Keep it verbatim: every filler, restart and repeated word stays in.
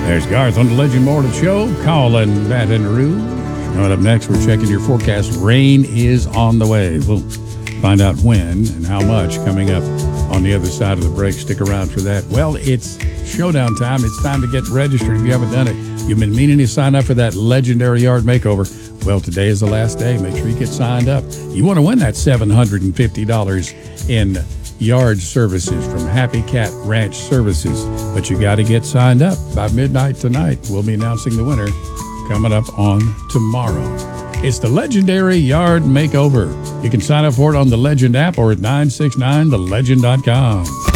There's Garth on the Legend Morning Show, calling Baton Rouge. Coming up next, we're checking your forecast. Rain is on the way. We'll find out when and how much coming up on the other side of the break. Stick around for that. Well, it's showdown time. It's time to get registered if you haven't done it. You've been meaning to sign up for that legendary yard makeover. Well, today is the last day. Make sure you get signed up. You want to win that seven hundred fifty dollars in yard services from Happy Cat Ranch Services. But you got to get signed up by midnight tonight. We'll be announcing the winner coming up on tomorrow. It's the legendary yard makeover. You can sign up for it on the Legend app or at nine six nine the legend dot com.